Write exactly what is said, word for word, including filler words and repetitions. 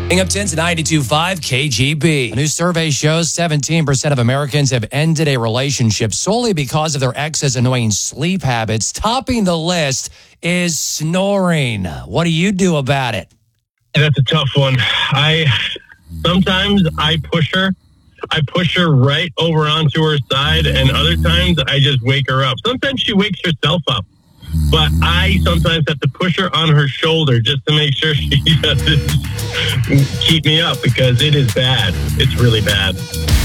Hang up ten to ninety-two point five K G B. A new survey shows seventeen percent of Americans have ended a relationship solely because of their ex's annoying sleep habits. Topping the list is snoring. What do you do about it? That's a tough one. I sometimes I push her. I push her right over onto her side, and other times I just wake her up. Sometimes she wakes herself up. But I sometimes have to push her on her shoulder just to make sure she doesn't keep me up because it is bad. It's really bad.